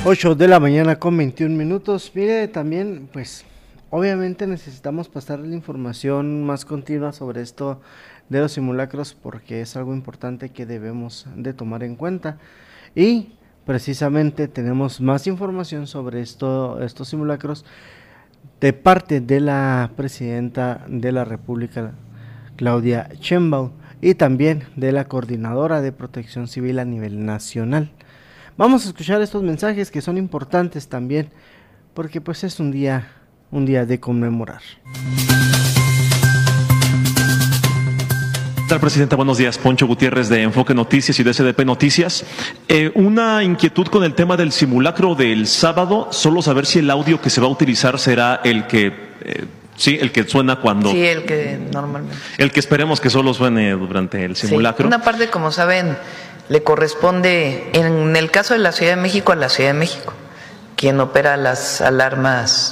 8 de la mañana con 21 minutos. Mire, también, pues, obviamente necesitamos pasar la información más continua sobre esto de los simulacros porque es algo importante que debemos de tomar en cuenta. Y precisamente tenemos más información sobre estos simulacros de parte de la presidenta de la República, Claudia Sheinbaum, y también de la coordinadora de Protección Civil a nivel nacional. Vamos a escuchar estos mensajes que son importantes también, porque pues es un día de conmemorar. ¿Qué tal, Presidenta? Buenos días. Poncho Gutiérrez de Enfoque Noticias y de SDP Noticias. Una inquietud con el tema del simulacro del sábado, solo saber si el audio que se va a utilizar será el que el que suena cuando... Sí, el que normalmente. El que esperemos que solo suene durante el simulacro. Sí, una parte, como saben, le corresponde, en el caso de la Ciudad de México, a la Ciudad de México, quien opera las alarmas